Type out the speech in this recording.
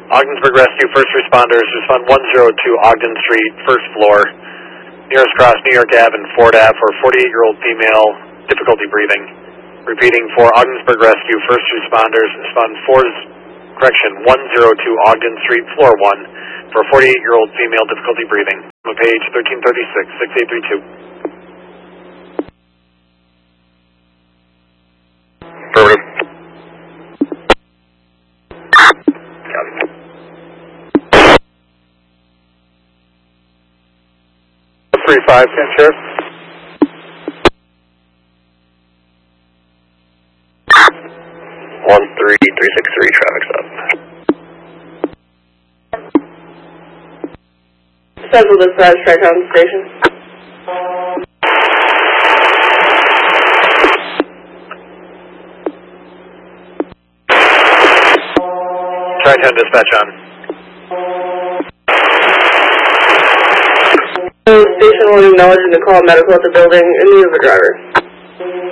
Ogdensburg Rescue First Responders, respond 102 Ogden Street, first floor, nearest cross New York Ave and Ford Ave for 48-year-old female, difficulty breathing. Repeating, for Ogdensburg Rescue First Responders, respond 102 Ogden Street, floor 1, for 48-year-old female, difficulty breathing. Page 1336, 6832. Affirmative. 35, Sheriff. One 3363 traffic stop. Central Dispatch, Tri-Town Station. Tri-Town Dispatch on. Station will acknowledge and to call medical at the building in need of a driver.